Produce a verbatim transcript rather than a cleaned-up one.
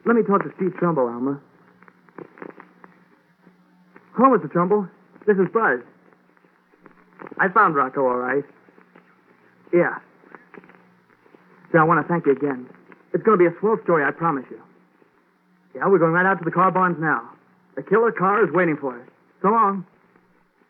Let me talk to Steve Trumbull, Alma. Hello, Mister Trumbull. This is Buzz. I found Rocco all right. Yeah. So I want to thank you again. It's going to be a swell story, I promise you. Yeah, we're going right out to the car barns now. The killer car is waiting for us. So long.